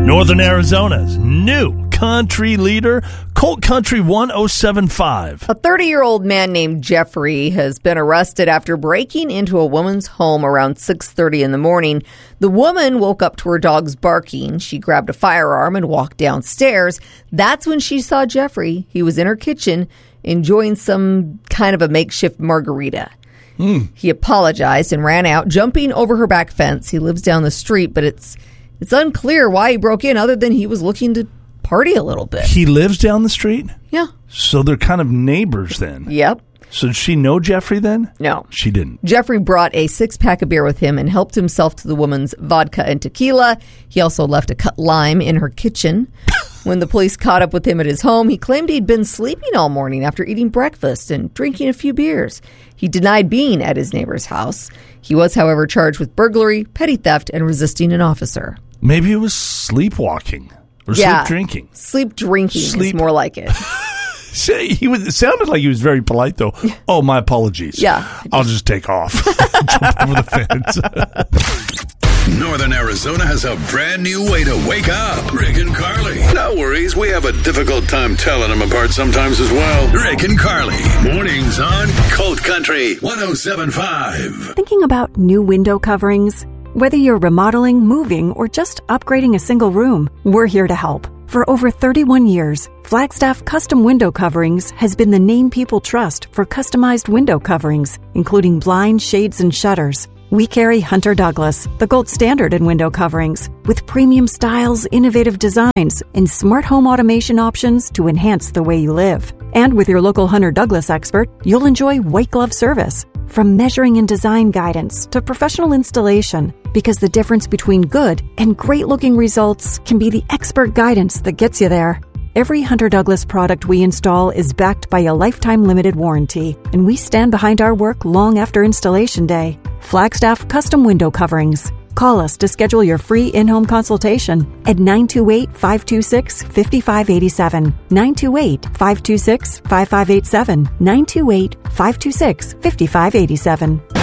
Northern Arizona's new country leader, Colt Country 1075. A 30-year-old man named Jeffrey has been arrested after breaking into a woman's home around 6:30 in the morning. The woman woke up to her dog's barking. She grabbed a firearm and walked downstairs. That's when she saw Jeffrey. He was in her kitchen enjoying some kind of a makeshift margarita. He apologized and ran out, jumping over her back fence. He lives down the street, but it's unclear why he broke in other than he was looking to party a little bit. He lives down the street? Yeah. So they're kind of neighbors then? Yep. So did she know Jeffrey then? No. She didn't. Jeffrey brought a 6-pack of beer with him and helped himself to the woman's vodka and tequila. He also left a cut lime in her kitchen. When the police caught up with him at his home, he claimed he'd been sleeping all morning after eating breakfast and drinking a few beers. He denied being at his neighbor's house. He was, however, charged with burglary, petty theft, and resisting an officer. Maybe it was sleepwalking or sleep drinking. Sleep drinking is more like it. It sounded like he was very polite, though. Oh, my apologies. Yeah. I'll just take off. Jump over the fence. Northern Arizona has a brand new way to wake up. Rick and Carly. No worries, we have a difficult time telling them apart sometimes as well. Rick and Carly. Mornings on Colt Country 1075. Thinking about new window coverings? Whether you're remodeling, moving, or just upgrading a single room, we're here to help. For over 31 years, Flagstaff Custom Window Coverings has been the name people trust for customized window coverings, including blinds, shades, and shutters. We carry Hunter Douglas, the gold standard in window coverings, with premium styles, innovative designs, and smart home automation options to enhance the way you live. And with your local Hunter Douglas expert, you'll enjoy white glove service. From measuring and design guidance to professional installation, because the difference between good and great-looking results can be the expert guidance that gets you there. Every Hunter Douglas product we install is backed by a lifetime limited warranty, and we stand behind our work long after installation day. Flagstaff Custom Window Coverings. Call us to schedule your free in-home consultation at 928-526-5587, 928-526-5587, 928-526-5587.